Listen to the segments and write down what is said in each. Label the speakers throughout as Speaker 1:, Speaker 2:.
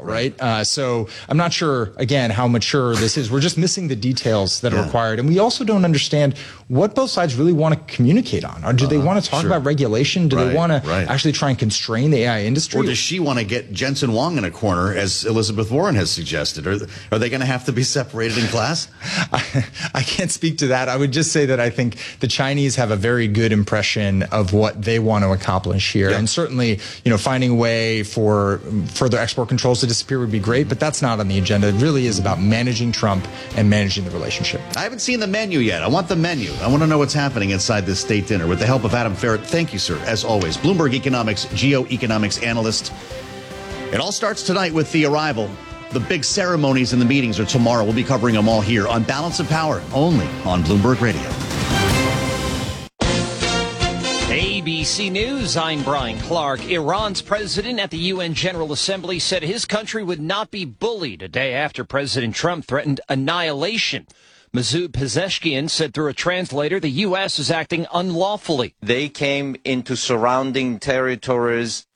Speaker 1: right? So I'm not sure, again, how mature this is. We're just missing the details that are required. And we also don't understand what both sides really want to communicate on. Or do they want to talk about regulation? Do they want to actually try and constrain the AI industry?
Speaker 2: Or does she want to get Jensen Huang in a corner, as Elizabeth Warren has suggested? Are they going to have to be separated in class?
Speaker 1: I can't speak to that. I would just say that I think the Chinese have a very good impression of what they want to accomplish here. And certainly, finding a way for further export controls to disappear would be great, but that's not on the agenda. It really is about managing Trump and managing the relationship.
Speaker 2: I haven't seen the menu yet. I want the menu. I want to know what's happening inside this state dinner. With the help of Adam Ferret, thank you, sir, as always. Bloomberg Economics, geoeconomics analyst. It all starts tonight with the arrival. The big ceremonies and the meetings are tomorrow. We'll be covering them all here on Balance of Power, only on Bloomberg Radio.
Speaker 3: ABC News, I'm Brian Clark. Iran's president at the UN General Assembly said his country would not be bullied a day after President Trump threatened annihilation. Masoud Pezeshkian said through a translator the U.S. is acting unlawfully.
Speaker 4: They came into surrounding territories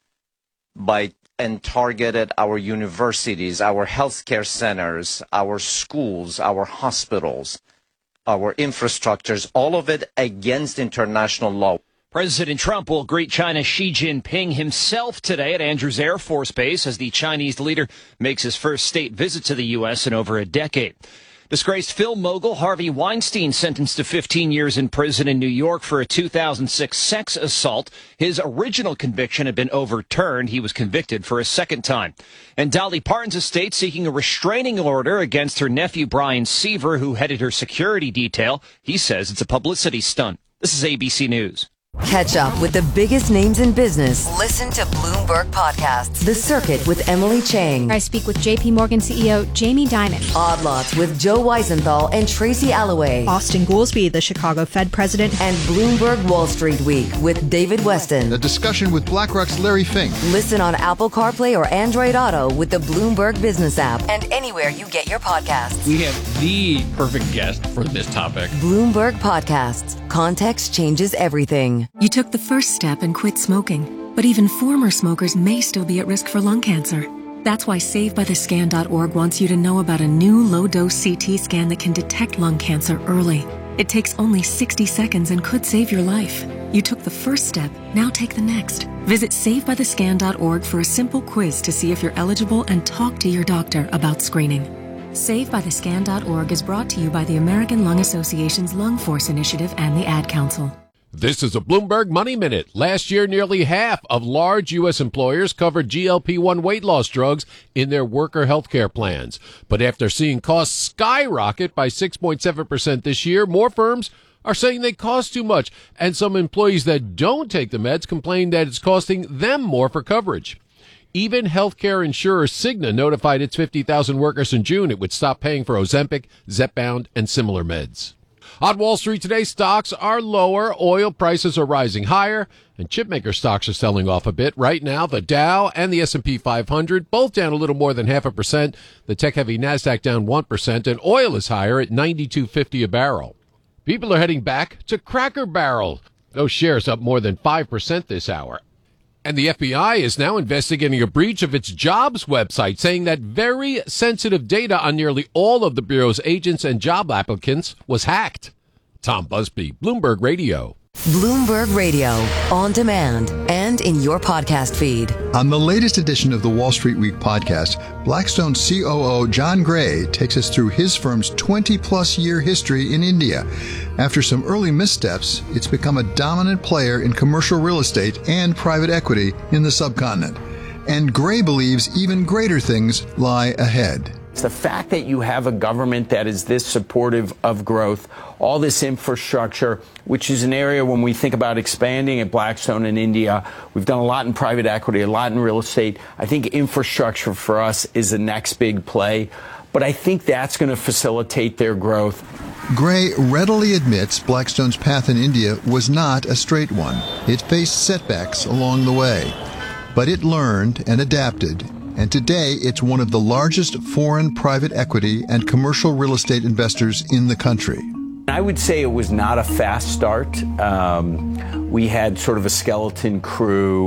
Speaker 4: and targeted our universities, our healthcare centers, our schools, our hospitals, our infrastructures, all of it against international law.
Speaker 3: President Trump will greet China's Xi Jinping himself today at Andrews Air Force Base as the Chinese leader makes his first state visit to the U.S. in over a decade. Disgraced film mogul Harvey Weinstein sentenced to 15 years in prison in New York for a 2006 sex assault. His original conviction had been overturned. He was convicted for a second time. And Dolly Parton's estate seeking a restraining order against her nephew Brian Seaver, who headed her security detail. He says it's a publicity stunt. This is ABC News.
Speaker 5: Catch up with the biggest names in business. Listen to Bloomberg Podcasts. The Circuit with Emily Chang.
Speaker 6: I speak with JP Morgan CEO Jamie Dimon.
Speaker 5: Odd Lots with Joe Weisenthal and Tracy Alloway.
Speaker 6: Austin Goolsbee, the Chicago Fed president.
Speaker 5: And Bloomberg Wall Street Week with David Weston.
Speaker 7: A discussion with BlackRock's Larry Fink.
Speaker 5: Listen on Apple CarPlay or Android Auto with the Bloomberg Business app and anywhere you get your podcasts.
Speaker 8: We have the perfect guest for this topic.
Speaker 5: Bloomberg Podcasts. Context changes everything.
Speaker 9: You took the first step and quit smoking, but even former smokers may still be at risk for lung cancer. That's why SaveByTheScan.org wants you to know about a new low-dose CT scan that can detect lung cancer early. It takes only 60 seconds and could save your life. You took the first step, now take the next. Visit SaveByTheScan.org for a simple quiz to see if you're eligible and talk to your doctor about screening. SaveByTheScan.org is brought to you by the American Lung Association's Lung Force Initiative and the Ad Council.
Speaker 10: This is a Bloomberg Money Minute. Last year, nearly half of large U.S. employers covered GLP-1 weight loss drugs in their worker health care plans. But after seeing costs skyrocket by 6.7% this year, more firms are saying they cost too much. And some employees that don't take the meds complain that it's costing them more for coverage. Even healthcare insurer Cigna notified its 50,000 workers in June it would stop paying for Ozempic, Zepbound, and similar meds. On Wall Street today, stocks are lower, oil prices are rising higher, and chipmaker stocks are selling off a bit. Right now, the Dow and the S&P 500 both down a little more than 0.5%. The tech-heavy Nasdaq down 1%, and oil is higher at $92.50 a barrel. People are heading back to Cracker Barrel. Those shares up more than 5% this hour. And the FBI is now investigating a breach of its jobs website, saying that very sensitive data on nearly all of the Bureau's agents and job applicants was hacked. Tom Busby, Bloomberg Radio.
Speaker 5: Bloomberg Radio, on demand and in your podcast feed.
Speaker 7: On the latest edition of the Wall Street Week podcast, Blackstone COO John Gray takes us through his firm's 20-plus year history in India. After some early missteps, it's become a dominant player in commercial real estate and private equity in the subcontinent. And Gray believes even greater things lie ahead.
Speaker 11: It's the fact that you have a government that is this supportive of growth, all this infrastructure, which is an area when we think about expanding at Blackstone in India, we've done a lot in private equity, a lot in real estate. I think infrastructure for us is the next big play, but I think that's going to facilitate their growth.
Speaker 7: Gray readily admits Blackstone's path in India was not a straight one. It faced setbacks along the way, but it learned and adapted. And today, it's one of the largest foreign private equity and commercial real estate investors in the country.
Speaker 11: I would say it was not a fast start. We had sort of a skeleton crew.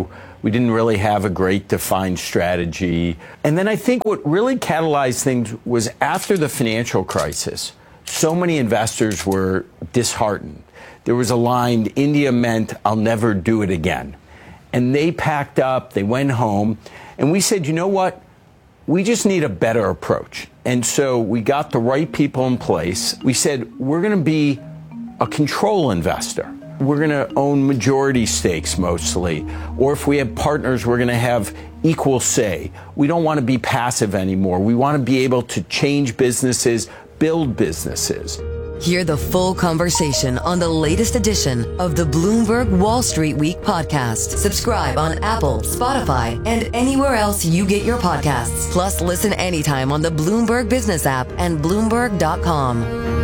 Speaker 11: We didn't really have a great defined strategy. And then I think what really catalyzed things was after the financial crisis, so many investors were disheartened. There was a line, India meant I'll never do it again. And they packed up, they went home, and we said, you know what? We just need a better approach. And so we got the right people in place. We said, we're going to be a control investor. We're going to own majority stakes mostly. Or if we have partners, we're going to have equal say. We don't want to be passive anymore. We want to be able to change businesses, build businesses.
Speaker 5: Hear the full conversation on the latest edition of the Bloomberg Wall Street Week podcast. Subscribe on Apple, Spotify, and anywhere else you get your podcasts. Plus, listen anytime on the Bloomberg Business app and Bloomberg.com.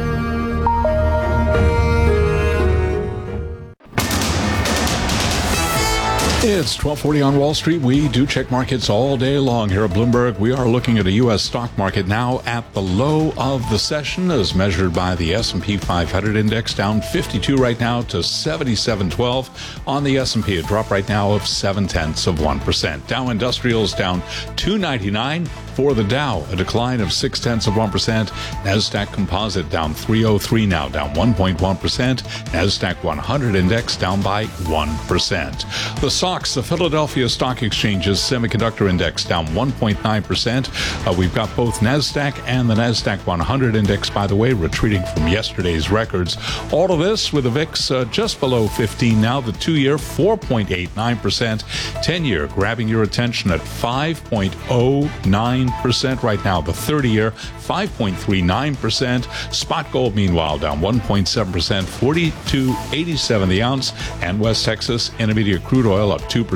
Speaker 12: It's 12:40 on Wall Street. We do check markets all day long here at Bloomberg. We are looking at a U.S. stock market now at the low of the session as measured by the S&P 500 index, down 52 right now to 77.12. On the S&P, a drop right now of 0.7%. Dow Industrials down 299. For the Dow, a decline of 0.6%. NASDAQ Composite down 303 now, down 1.1%. NASDAQ 100 index down by 1%. The SOX, the Philadelphia Stock Exchange's semiconductor index, down 1.9%. We've got both NASDAQ and the NASDAQ 100 index, by the way, retreating from yesterday's records. All of this with the VIX just below 15 now, the 2-year 4.89%, 10-year grabbing your attention at 5.09%. Right now, the 30-year 5.39%. Spot gold, meanwhile, down 1.7%, 42.87 the ounce. And West Texas Intermediate crude oil up 2%,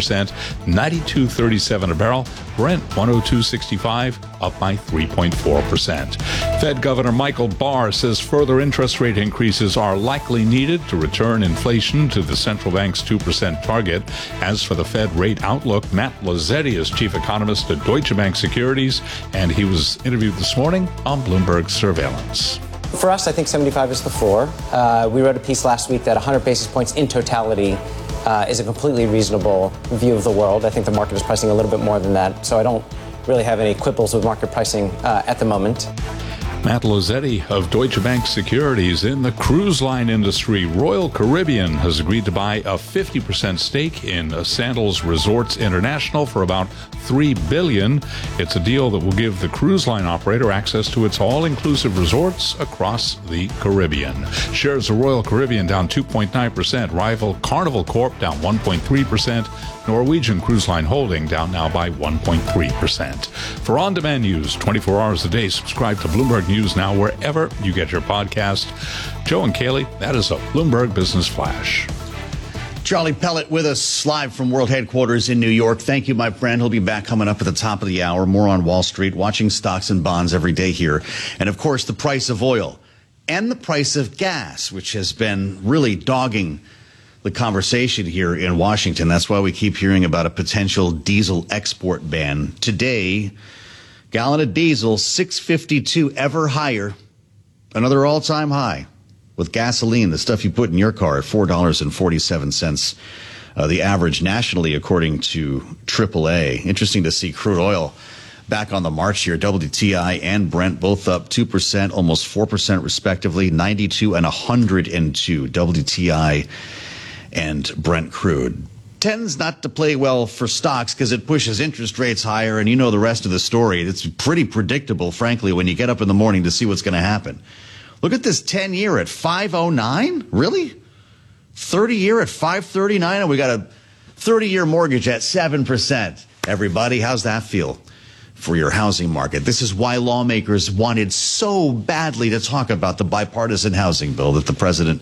Speaker 12: 92.37 a barrel. Brent 102.65, up by 3.4%. Fed Governor Michael Barr says further interest rate increases are likely needed to return inflation to the central bank's 2% target. As for the Fed rate outlook, Matt Lazzetti is chief economist at Deutsche Bank Securities, and he was interviewed this morning on Bloomberg Surveillance.
Speaker 13: For us, I think 75 is the floor. We wrote a piece last week that 100 basis points in totality is a completely reasonable view of the world. I think the market is pricing a little bit more than that, so I don't really have any quibbles with market pricing at the moment.
Speaker 12: Matt Lazzetti of Deutsche Bank Securities. In the cruise line industry, Royal Caribbean has agreed to buy a 50% stake in Sandals Resorts International for about $3 billion. It's a deal that will give the cruise line operator access to its all-inclusive resorts across the Caribbean. Shares of Royal Caribbean down 2.9%. Rival Carnival Corp down 1.3%. Norwegian Cruise Line Holding down now by 1.3%. For on-demand news 24 hours a day, subscribe to Bloomberg News Now wherever you get your podcast. Joe and Kaylee, that is a Bloomberg Business Flash.
Speaker 2: Charlie Pellet with us live from World Headquarters in New York. Thank you, my friend. He'll be back coming up at the top of the hour. More on Wall Street, watching stocks and bonds every day here. And, of course, the price of oil and the price of gas, which has been really dogging the conversation here in Washington. That's why we keep hearing about a potential diesel export ban. Today, gallon of diesel, $6.52, ever higher. Another all-time high. With gasoline, the stuff you put in your car, at $4.47. The average nationally, according to AAA. Interesting to see crude oil back on the march here. WTI and Brent both up 2%, almost 4% respectively. 92 and 102 WTI and Brent crude. Tends not to play well for stocks because it pushes interest rates higher, and you know the rest of the story. It's pretty predictable, frankly, when you get up in the morning to see what's going to happen. Look at this 10-year at 509. Really? 30-year at 539, and we got a 30-year mortgage at 7%. Everybody, how's that feel for your housing market? This is why lawmakers wanted so badly to talk about the bipartisan housing bill that the president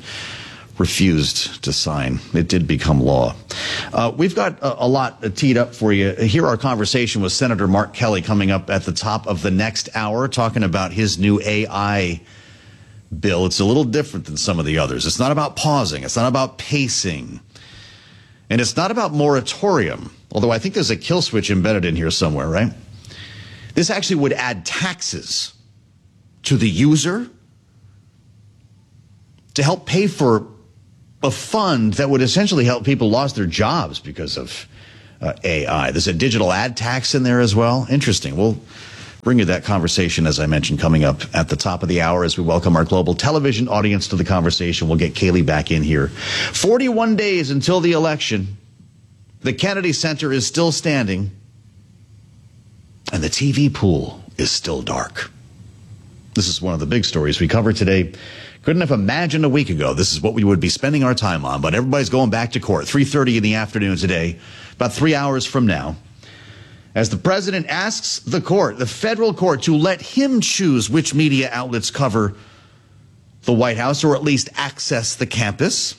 Speaker 2: refused to sign. It did become law. We've got a lot teed up for you. Hear our conversation with Senator Mark Kelly coming up at the top of the next hour, talking about his new AI bill. It's a little different than some of the others. It's not about pausing. It's not about pacing. And it's not about moratorium, although I think there's a kill switch embedded in here somewhere, right? This actually would add taxes to the user to help pay for a fund that would essentially help people lost their jobs because of AI. There's a digital ad tax in there as well. Interesting. We'll bring you that conversation, as I mentioned, coming up at the top of the hour as we welcome our global television audience to the conversation. We'll get Kayleigh back in here. 41 days until the election. The Kennedy Center is still standing, and the TV pool is still dark. This is one of the big stories we covered today. Couldn't have imagined a week ago this is what we would be spending our time on, but everybody's going back to court, 3:30 in the afternoon today, about 3 hours from now, as the president asks the court, the federal court, to let him choose which media outlets cover the White House, or at least access the campus.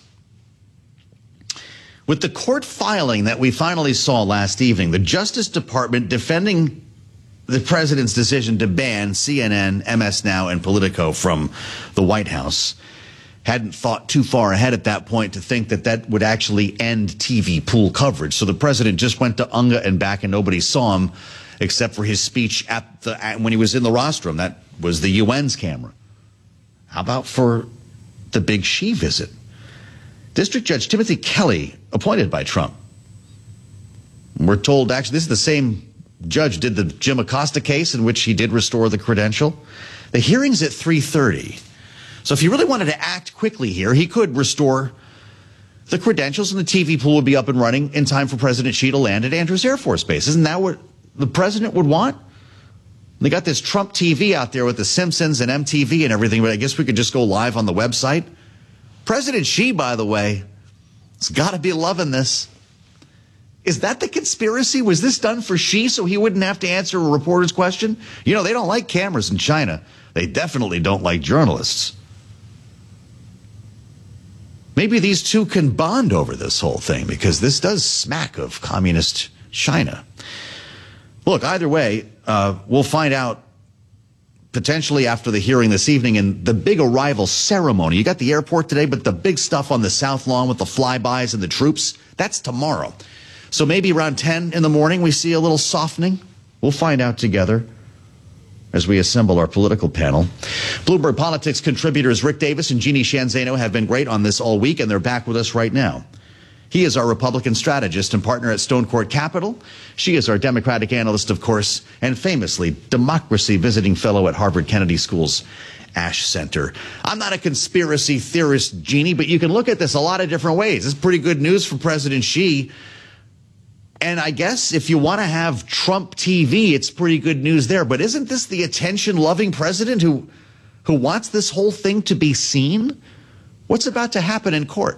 Speaker 2: With the court filing that we finally saw last evening, the Justice Department defending the president's decision to ban CNN, MS Now, and Politico from the White House hadn't thought too far ahead at that point to think that that would actually end TV pool coverage. So the president just went to UNGA and back, and nobody saw him except for his speech when he was in the rostrum. That was the UN's camera. How about for the Big Xi visit? District Judge Timothy Kelly, appointed by Trump. We're told, actually, this is the same judge did the Jim Acosta case in which he did restore the credential. The hearing's at 3:30. So if he really wanted to act quickly here, he could restore the credentials and the TV pool would be up and running in time for President Xi to land at Andrews Air Force Base. Isn't that what the president would want? They got this Trump TV out there with the Simpsons and MTV and everything, but I guess we could just go live on the website. President Xi, by the way, has got to be loving this. Is that the conspiracy? Was this done for Xi so he wouldn't have to answer a reporter's question? You know, they don't like cameras in China. They definitely don't like journalists. Maybe these two can bond over this whole thing, because this does smack of communist China. Look, either way, we'll find out potentially after the hearing this evening and the big arrival ceremony. You got the airport today, but the big stuff on the South Lawn with the flybys and the troops, that's tomorrow. So maybe around 10 in the morning we see a little softening. We'll find out together as we assemble our political panel. Bloomberg Politics contributors Rick Davis and Jeannie Sheehan Zaino have been great on this all week, and they're back with us right now. He is our Republican strategist and partner at Stone Court Capital. She is our Democratic analyst, of course, and famously democracy visiting fellow at Harvard Kennedy School's Ash Center. I'm not a conspiracy theorist, Jeannie, but you can look at this a lot of different ways. It's pretty good news for President Xi. And I guess if you want to have Trump TV, it's pretty good news there. But isn't this the attention-loving president who wants this whole thing to be seen? What's about to happen in court?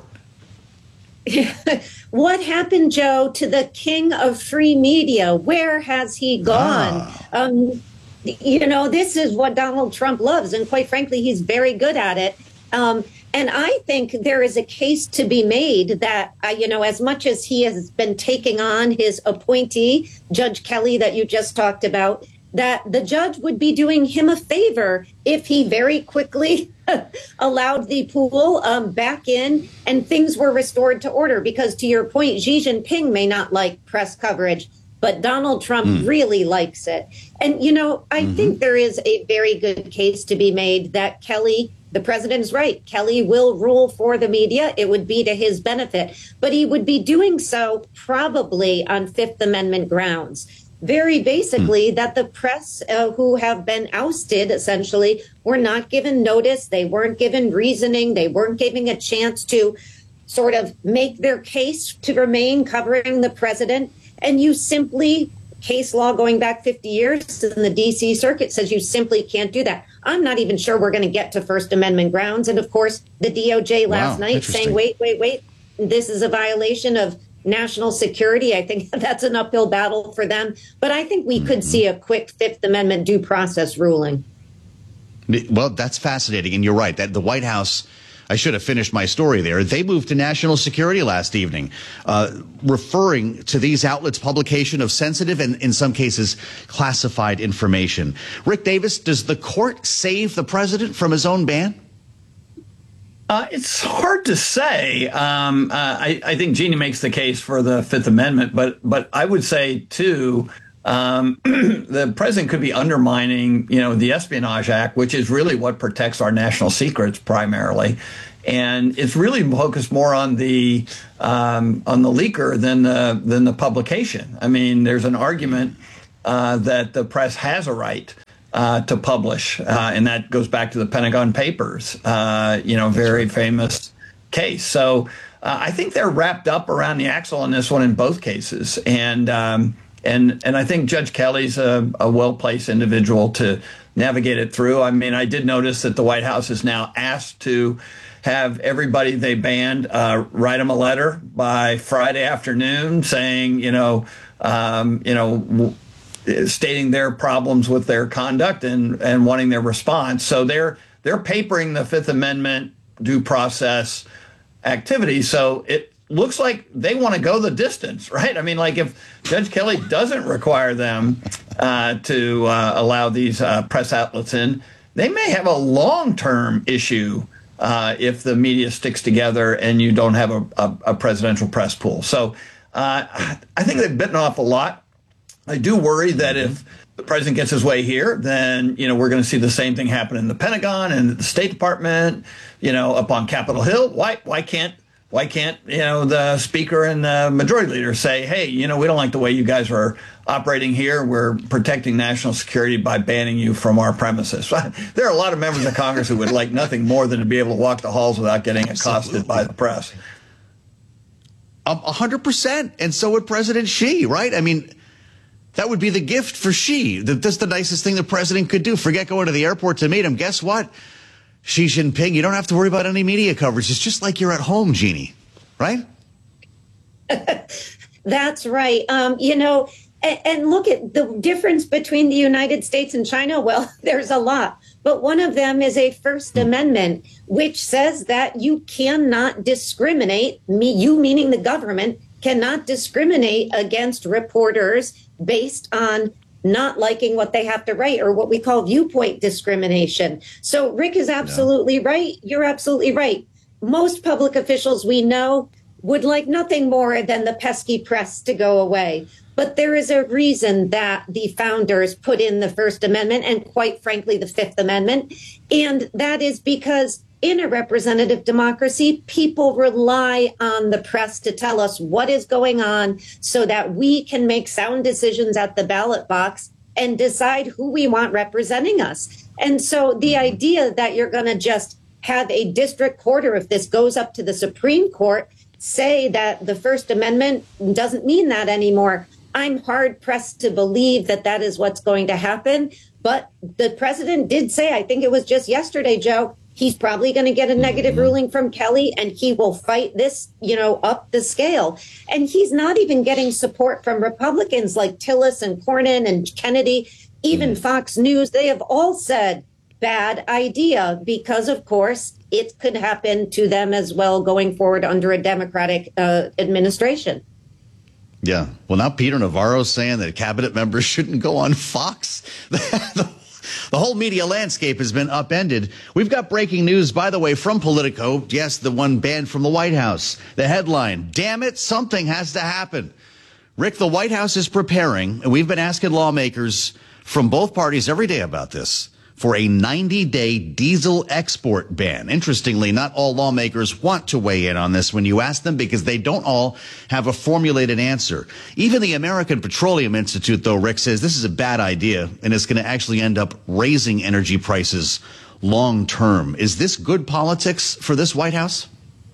Speaker 14: What happened, Joe, to the king of free media? Where has he gone? You know, this is what Donald Trump loves. And quite frankly, he's very good at it. And I think there is a case to be made that, you know, as much as he has been taking on his appointee, Judge Kelly, that you just talked about, that the judge would be doing him a favor if he very quickly allowed the pool back in and things were restored to order. Because to your point, Xi Jinping may not like press coverage, but Donald Trump really likes it. And, you know, I think there is a very good case to be made that Kelly, the president is right. Kelly will rule for the media. It would be to his benefit, but he would be doing so probably on Fifth Amendment grounds. Very basically that the press who have been ousted essentially were not given notice. They weren't given reasoning. They weren't given a chance to sort of make their case to remain covering the president. And you simply, case law going back 50 years in the D.C. Circuit says you simply can't do that. I'm not even sure we're going to get to First Amendment grounds. And of course, the DOJ last night saying, wait, this is a violation of national security. I think that's an uphill battle for them. But I think we could see a quick Fifth Amendment due process ruling.
Speaker 2: Well, that's fascinating. And you're right that the White House, I should have finished my story there. They moved to national security last evening, referring to these outlets' publication of sensitive and, in some cases, classified information. Rick Davis, does the court save the president from his own ban?
Speaker 8: It's hard to say. I think Jeannie makes the case for the Fifth Amendment, but I would say, too, the president could be undermining, you know, the Espionage Act, which is really what protects our national secrets primarily. and it's really focused more on the leaker than the publication. I mean, there's an argument that the press has a right to publish, and that goes back to the Pentagon Papers, very famous case. So I think they're wrapped up around the axle on this one in both cases, and I think Judge Kelly's a well-placed individual to navigate it through. I mean, I did notice that the White House is now asked to have everybody they banned write them a letter by Friday afternoon saying, stating their problems with their conduct and wanting their response. So they're papering the Fifth Amendment due process activity. So it looks like they want to go the distance, right? I mean, like if Judge Kelly doesn't require them to allow these press outlets in, they may have a long-term issue if the media sticks together and you don't have a presidential press pool. So I think they've bitten off a lot. I do worry that if the president gets his way here, then, we're going to see the same thing happen in the Pentagon and the State Department, up on Capitol Hill. Why can't the speaker and the majority leader say, hey, we don't like the way you guys are operating here. We're protecting national security by banning you from our premises. There are a lot of members of Congress who would like nothing more than to be able to walk the halls without getting accosted by the press.
Speaker 2: 100%. And so would President Xi, right? I mean, that would be the gift for Xi. That's the nicest thing the president could do. Forget going to the airport to meet him. Guess what? Xi Jinping, you don't have to worry about any media coverage. It's just like you're at home, Jeannie, right?
Speaker 14: That's right. And look at the difference between the United States and China. Well, there's a lot. But one of them is a First Amendment, which says that you cannot discriminate, you meaning the government, cannot discriminate against reporters based on not liking what they have to write, or what we call viewpoint discrimination. So Rick is absolutely right. You're absolutely right. Most public officials we know would like nothing more than the pesky press to go away. But there is a reason that the founders put in the First Amendment and, quite frankly, the Fifth Amendment. And that is because in a representative democracy, people rely on the press to tell us what is going on so that we can make sound decisions at the ballot box and decide who we want representing us. And so the idea that you're going to just have a district court, or if this goes up to the Supreme Court, say that the First Amendment doesn't mean that anymore, I'm hard pressed to believe that that is what's going to happen. But the president did say, I think it was just yesterday, Joe, he's probably going to get a negative ruling from Kelly, and he will fight this, up the scale. And he's not even getting support from Republicans like Tillis and Cornyn and Kennedy, even Fox News. They have all said bad idea because, of course, it could happen to them as well going forward under a Democratic administration.
Speaker 2: Yeah. Well, now Peter Navarro's saying that cabinet members shouldn't go on Fox. The whole media landscape has been upended. We've got breaking news, by the way, from Politico. Yes, the one banned from the White House. The headline, damn it, something has to happen. Rick, the White House is preparing, and we've been asking lawmakers from both parties every day about this, for a 90-day diesel export ban. Interestingly, not all lawmakers want to weigh in on this when you ask them, because they don't all have a formulated answer. Even the American Petroleum Institute, though, Rick, says this is a bad idea and it's going to actually end up raising energy prices long term. Is this good politics for this White House?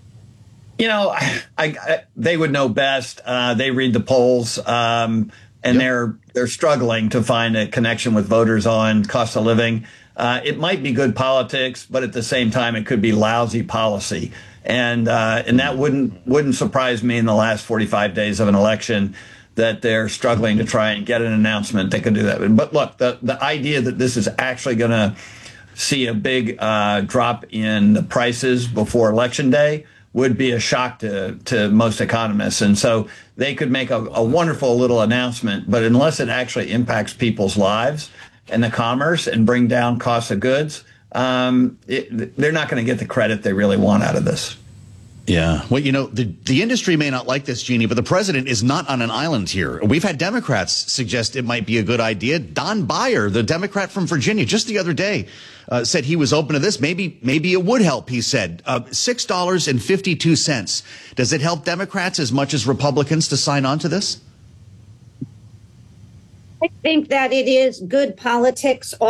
Speaker 8: They would know best. They read the polls. And they're struggling to find a connection with voters on cost of living. It might be good politics, but at the same time, it could be lousy policy. And that wouldn't surprise me in the last 45 days of an election that they're struggling to try and get an announcement that could do that. But look, the idea that this is actually going to see a big drop in the prices before Election Day would be a shock to most economists. And so they could make a wonderful little announcement, but unless it actually impacts people's lives and the commerce and bring down costs of goods, they're not going to get the credit they really want out of this.
Speaker 2: Yeah. Well, the industry may not like this, Jeannie, but the president is not on an island here. We've had Democrats suggest it might be a good idea. Don Beyer, the Democrat from Virginia, just the other day said he was open to this. Maybe it would help, he said. $6.52. Does it help Democrats as much as Republicans to sign on to this?
Speaker 14: I think that it is good politics